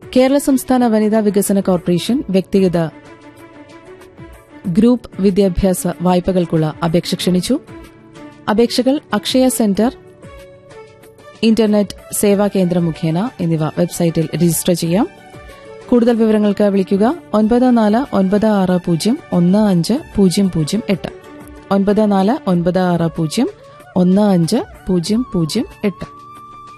കേരള സംസ്ഥാന വനിതാ വികസന കോർപ്പറേഷൻ വ്യക്തിഗത ഗ്രൂപ്പ് വിദ്യാഭ്യാസ വായ്പകൾക്കുള്ള അപേക്ഷ ക്ഷണിച്ചു. അപേക്ഷകൾ അക്ഷയ സെന്റർ, ഇന്റർനെറ്റ് സേവാ കേന്ദ്രം മുഖേന എന്നിവ വെബ്സൈറ്റിൽ രജിസ്റ്റർ ചെയ്യാം. കൂടുതൽ വിവരങ്ങൾക്ക് വിളിക്കുക 9496015008 9496015008.